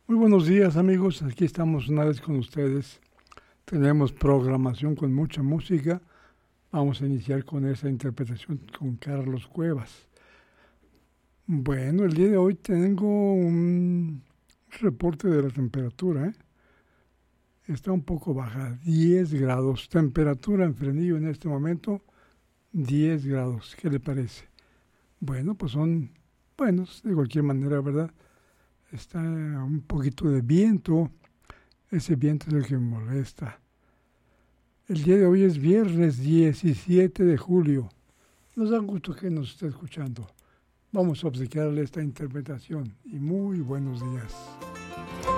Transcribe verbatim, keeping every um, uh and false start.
Muy buenos días amigos, aquí estamos una vez con ustedes. Tenemos programación con mucha música. Vamos a iniciar con esa interpretación con Carlos Cuevas. Bueno, el día de hoy tengo un reporte de la temperatura. ¿eh? Está un poco baja, diez grados. Temperatura en Fresnillo en este momento, diez grados. ¿Qué le parece? Bueno, pues son buenos de cualquier manera, ¿verdad? Está un poquito de viento, ese viento es el que me molesta. El día de hoy es viernes diecisiete de julio. Nos da gusto que nos esté escuchando. Vamos a obsequiarle esta interpretación y muy buenos días.